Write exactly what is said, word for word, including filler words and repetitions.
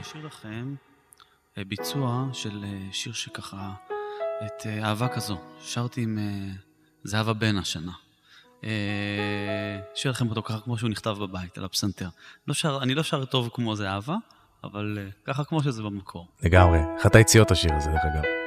אשאיר לכם ביצוע של שיר שככה, את אהבה כזו. שרתי עם זהבה בן השנה. אשאיר לכם אותו ככה כמו שהוא נכתב בבית, על הפסנתר. לא שר, אני לא שר טוב כמו זהבה, אבל ככה כמו שזה במקור. לגמרי. אחת היציאות השיר הזה, דרך אגב.